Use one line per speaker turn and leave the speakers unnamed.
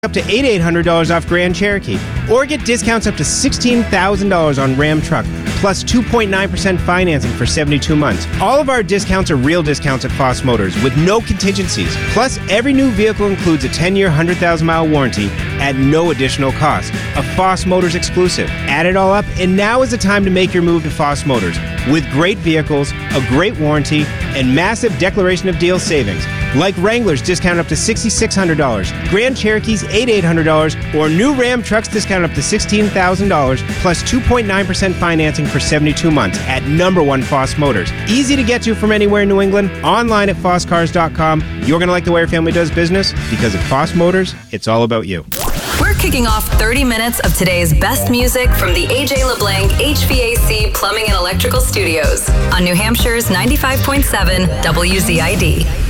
up to $800 off Grand Cherokee. Or get discounts up to $16,000 on Ram Truck, plus 2.9% financing for 72 months. All of our discounts are real discounts at Foss Motors with no contingencies. Plus, every new vehicle includes a 10-year, 100,000-mile warranty at no additional cost. A Foss Motors exclusive. Add it all up, and now is the time to make your move to Foss Motors. With great vehicles, a great warranty, and massive declaration of deal savings. Like Wranglers discounted up to $6,600, Grand Cherokees $8,800, or new Ram trucks discounted up to $16,000, plus 2.9% financing for 72 months at number one Foss Motors. Easy to get to from anywhere in New England, online at fosscars.com. You're going to like the way our family does business, because at Foss Motors, it's all about you.
We're kicking off 30 minutes of today's best music from the AJ LeBlanc HVAC Plumbing and Electrical Studios on New Hampshire's 95.7 WZID.